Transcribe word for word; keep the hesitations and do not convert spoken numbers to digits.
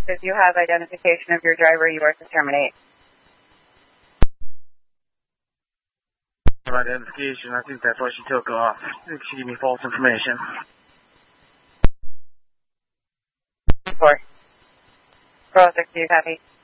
If you have identification of your driver, you are to terminate. Identification, I think that's why she took off. I think she gave me false information. Four. Four oh six, do you copy?